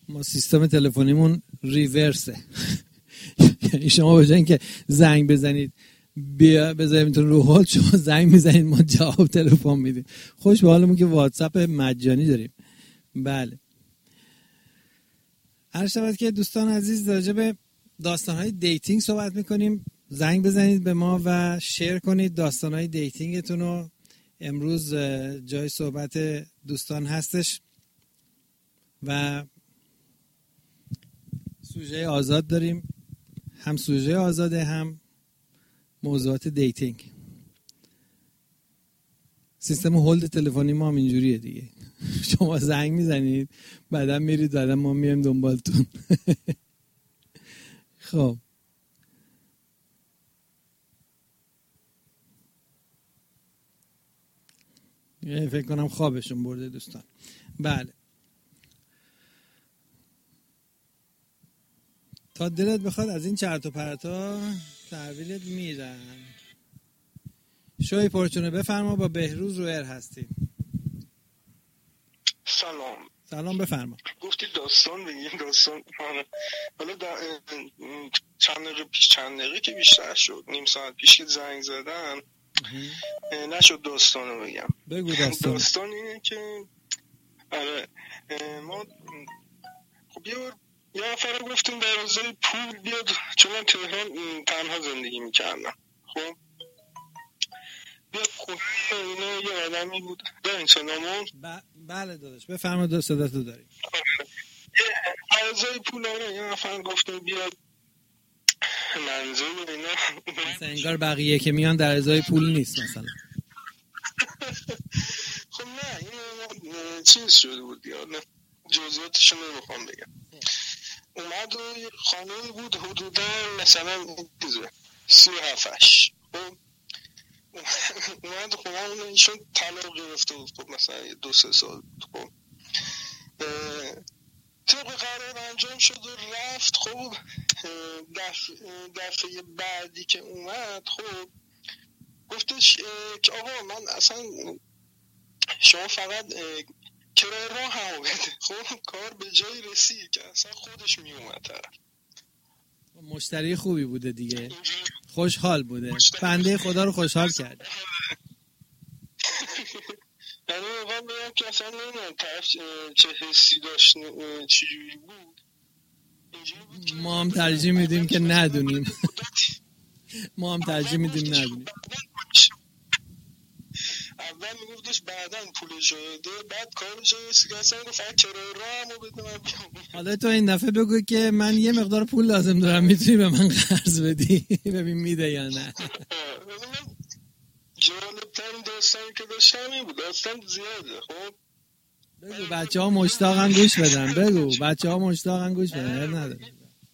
ما سیستم تلفنیمون ریورسه. یعنی شما به جای اینکه زنگ بزنید بیا بذاریمتون رو هولد، شما زنگ میزنید ما جواب تلفن میدیم. خوش به حالمون که واتساپ مجانی داریم. بله، هر شبت که دوستان عزیز راجع به داستان‌های دیتینگ صحبت میکنیم. زنگ بزنید به ما و شیر کنید داستان‌های دیتینگتون رو. امروز جای صحبت دوستان هستش و سوژه آزاد داریم، هم سوژه آزاده هم موضوعات دیتینگ. سیستم هولد تلفنی ما هم اینجوریه دیگه. شما زنگ میزنید بعدا میرید، بعدا ما میایم دنبالتون. خب فکر کنم خوابشون برده دوستان. بله، تا دلت بخواد از این چرت و پرتا تحویلت میدن. شوی پرچونه بفرما، با بهروز رو ایر هستیم. سلام بفرما. گفتی داستان بگیم. داستان حالا چند دقیقه که بیشتر شد، نیم ساعت پیش که زنگ زدن نشد داستانو بگم. بگو داستان اینه که آره ما خب یه نفر گفتیم در ازای پول بیاد، چون من تهران تنها زندگی میکردم. خب بیاد خونه اینه، یه آدمی بود دارین سنامون. بله داداش بفرما، دو صداتو داریم. در ازای پول آره یه نفر گفتیم بیاد منزل اینا. مثلا انگار بقیه که میان در ازای پول نیست مثلا. خب نه این چیز شده بود یاد جزئیاتشو نمیخوام بگم. اومد و یه خانومی بود حدودا مثلا 37 خب اومد خونه ایشون طلاق گرفته بود. خب مثلا 2-3 سال خب طبق قرار انجام شد و رفت. خب دفعه بعدی که اومد خب گفتش که آقا من اصلا شما فقط کرایه راه هم بده. خب کار به جایی رسید که اصلا خودش می اومد طرف. مشتری خوبی بوده دیگه، خوشحال بوده، بنده خدا رو خوشحال کرد. یعنی واقعا بگم که اصلا نمیدونم طرف چه حسی داشت چجوری بود. ما هم ترجیح میدیم که ندونیم. اول میگفتش بعداً پولش بده، بعد کارش که اصلا گفت فقط کرایه راهمو بده من بیام. حالا تو این دفعه بگو که من یه مقدار پول لازم دارم، میتونی به من قرض بدی؟ ببین میده یا نه. جالب‌ترین داستانی که داشتم این بود. داستان زیاده. خب بگو بچه‌ها مشتاقن گوش بدن. نداره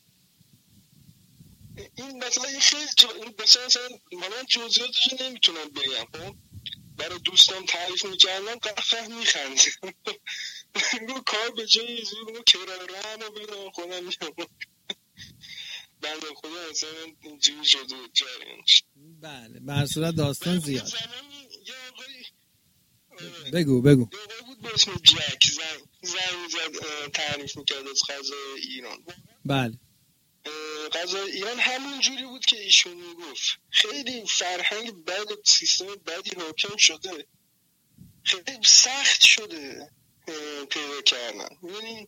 این مثلا خیلی مثلا من جزئیاتش نمیتونم بگم. خب برای دوستان تعریف میکردم قهقه میخندم. میگو کار به جای زور کرایه راهمو بدم خودم میام. بنده خدا اصلا اینجوری شده جریانش. بله به هر صورت داستان زیاد. یه آقایی بگو یه آقایی بود به اسم جک زنگ زد تعریف میکرد از غذای ایران. بله غذای ایران همون جوری بود که ایشون میگفت. خیلی فرهنگ بد، سیستم بدی حاکم شده، خیلی سخت شده پیدا کردن. یعنی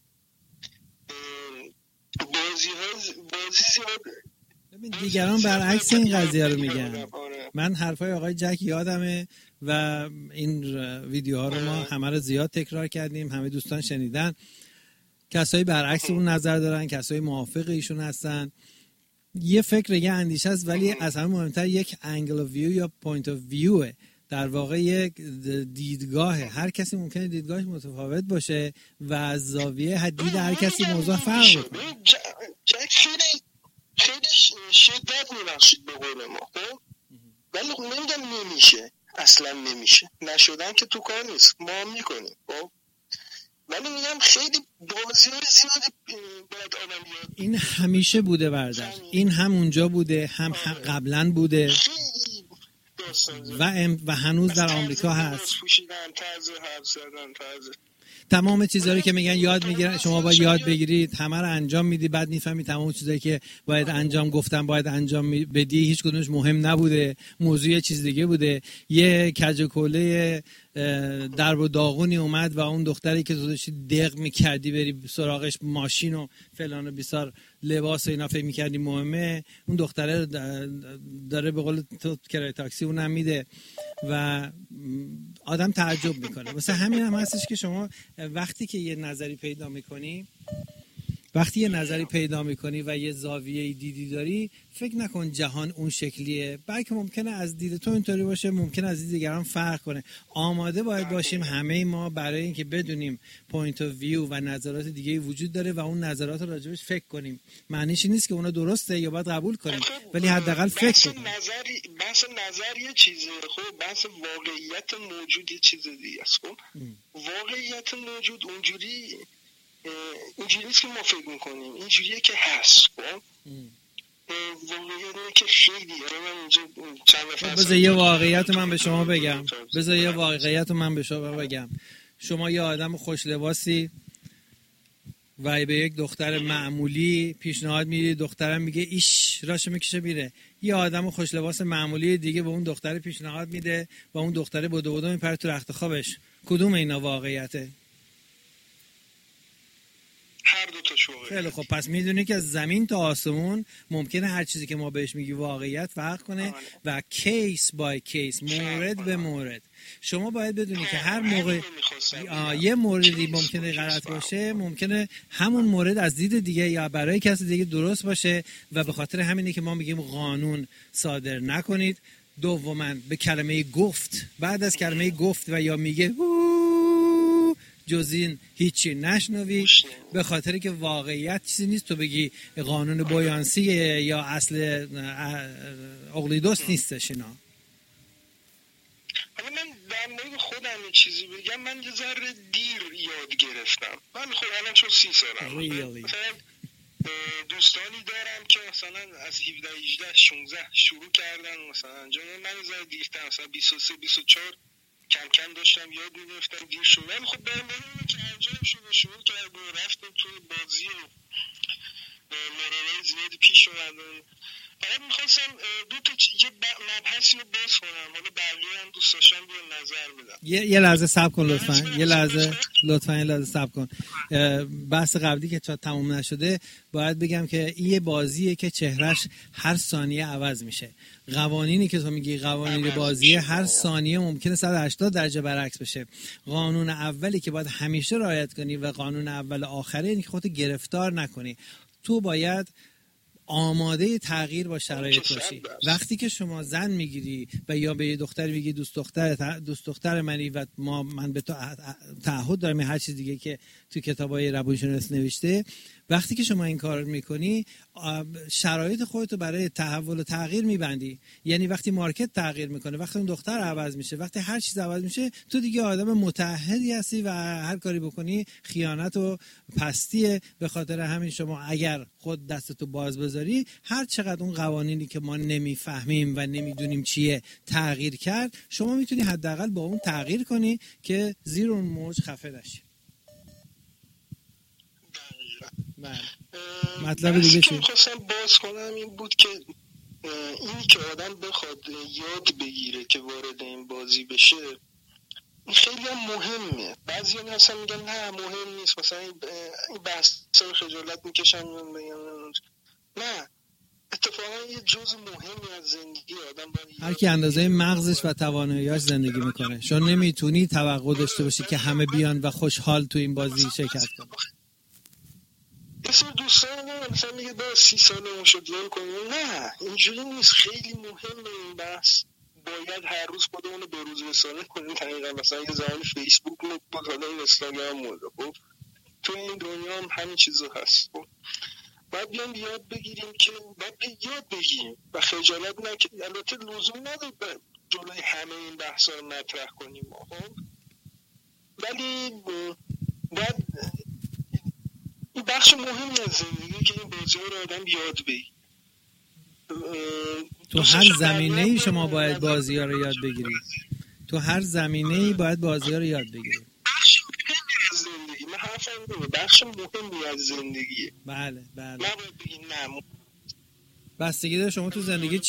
بازی زیاد. ببین دیگران برعکس این قضیه رو میگن. من حرفای آقای جک یادمه و این ویدیوها رو ما همه رو زیاد تکرار کردیم، همه دوستان شنیدن. کسایی برعکس اون نظر دارن، کسایی موافق ایشون هستن. یه فکر، یه اندیشه است، ولی از همه مهمتر یک انگل اف ویو یا پوینت اف ویو، در واقع یک دیدگاه. هر کسی ممکنه دیدگاهش متفاوت باشه و از زاویه حدید هر کسی موضوع فرق کنه. جک خیلی شدت میبخشید به قول ما. خب ولی نمیگم نمیشه، اصلا نمیشه، نشدن که تو کار نیست، ما میکنیم. خب ولی میگم خیلی بازی‌های زیادی باید آدم یاد. این همیشه بوده بردر، این هم اونجا بوده، هم قبلا بوده و هنوز در آمریکا هست. پوشیدن، طرز حرف زدن، طرز تمام چیزایی که میگن یاد میگیرن، شما باید یاد بگیرید، همه رو انجام میدی، بعد میفهمی تمام چیزایی که باید انجام گفتن باید انجام بدی هیچ کدومش مهم نبوده، موضوع یه چیز دیگه بوده. یه کجکله درب و داغونی اومد و اون دختری که تو داشتی دق میکردی بری سراغش، ماشین و فلان و بیسار لباس و اینا فکر میکردی مهمه، اون دختره داره به قول تو کرایه تاکسی اونم میده و آدم تعجب میکنه. واسه همین هم هستش که شما وقتی که یه نظری پیدا میکنی و یه زاویه دیدی داری، فکر نکن جهان اون شکلیه، بلکه ممکنه از دید تو اینطوری باشه، ممکنه از دید دیگران فرق کنه. آماده باید باشیم همه ما برای اینکه بدونیم پوینت اف ویو و نظرات دیگه وجود داره و اون نظرات رو راجبش فکر کنیم. معنیش نیست که اونا درسته یا باید قبول کنیم، ولی حداقل فکر کنیم. بحث نظر یه چیزه، خب بحث واقعیت موجود یه چیز دیگه است. خب واقعیت موجود اونجوری نیست که ما فکر میکنیم، اینجوریه که هست. خب واقعیت اینه که خیلی من اینجا چند نفر بذار یه واقعیت من به شما بگم. شما یه آدم خوش لباسی و به یک دختر معمولی پیشنهاد میدی، دخترم میگه ایش راشه میکشه میره. یه آدم خوش لباس معمولی دیگه به اون دختر پیشنهاد میده و اون دختره بدو میپره تو رخت خوابش. کدوم اینا واقعیته؟ هر دو تا شوهر. خیلی خب، پس میدونی که از زمین تا آسمون ممکنه هر چیزی که ما بهش میگی واقعیت فرق کنه و کیس بای کیس، مورد به مورد. شما باید بدونی که هر موقع یه موردی ممکنه غلط باشه، ممکنه همون مورد از دید دیگه یا برای کسی دیگه درست باشه و به خاطر همینه که ما میگیم قانون صادر نکنید. دوماً به کلمه گفت، بعد از کلمه گفت و یا میگه جز این هیچی نشنوی، به خاطر که واقعیت چیزی نیست تو بگی قانون بویانسی یا اصل اقلیدس نیستش اینا. حالا من در مورد خودم یه چیزی بگم، من یه ذره دیر یاد گرفتم. من خود الان چون 30 سالم، مثلا دوستانی دارم که مثلا از 17 18 16 شروع کردن، مثلا من یه ذره دیرتر، مثلا 23 24 کم کم داشتم یاد می‌گرفتم، دیر شد. ولی خب برام مهمه که انجام شروع کرد و رفتم توی بازی و مورالای زیادی پیش اومدن. فقط می‌خواستم یه مبحثی رو باز کنم، حالا بقیه هم دوست داشتم بیان نظر بدم. یه لحظه صبر کن لطفاً، یه لحظه صبر کن. بحث قبلی که تموم نشده باید بگم که این یه بازیه که چهرش هر ثانیه عوض میشه. قوانینی که تو میگی قوانین بازیه، هر ثانیه ممکنه 180 درجه برعکس بشه. قانون اولی که باید همیشه رعایت کنی و قانون اول آخره اینه که خودت گرفتار نکنی. تو باید آماده تغییر با شرایط باشی. وقتی که شما زن میگیری و یا به یه دختر میگی دوست دختر منی و من به تو تعهد دارم، هر چیز دیگه که تو کتابای روانشناس نوشته، وقتی که شما این کار میکنی شرایط خودتو برای تحول و تغییر میبندی. یعنی وقتی مارکت تغییر میکنه، وقتی اون دختر عوض میشه، وقتی هر چیز عوض میشه، تو دیگه آدم متعهدی هستی و هر کاری بکنی خیانت و پستیه. به خاطر همین شما اگر خود دستتو باز بذاری، هر چقدر اون قوانینی که ما نمیفهمیم و نمیدونیم چیه تغییر کرد، شما میتونی حداقل با اون تغییر کنی که زیر اون موج خفه نشی. مطلب دیگه چی؟ میخواستم باز کنم این بود که اینی که آدم بخواد یاد بگیره که وارد این بازی بشه، این خیلی هم مهمه. بعضی هم اصلا میگن نه مهم نیست، مثلا این بحث خجالت میکشن. نه، اتفاقا یه جزء مهمی از زندگی آدم باید هر کی اندازه مغزش و تواناییاش زندگی میکنه. شما نمیتونی توقع داشته باشی که همه بیان و خوشحال تو این بازی شرکت کنن. یه سری دوستان مثلا میگه با 30 سالمون شد ول کنیم. نه، اینجوری نیست. خیلی مهمه این بحث. باید هر روز خودمون رو به روز رسانی کنیم. دقیقاً مثلا یه زمانی فیسبوک بود، حالا اینستاگرام بود. خب تو این دنیا هم همین چیزا هست. خب باید بیام یاد بگیریم که باید یاد بگیریم و خجالت نکنیم. البته لزوم نداره جلوی همه این بحثا رو مطرح کنیم. خب ولی باید این بخش مهمی از زندگی که این بازی‌ها رو آدم یاد بگیره. تو هر زمینه‌ای شما باید بازی‌ها رو یاد بگیری. تو هر زمینه‌ای باید بازی‌ها رو یاد بگیری. بخش مهمی از بخش مهمی از زندگیه. بله نباید بگی نه. بستگی داره شما تو زندگی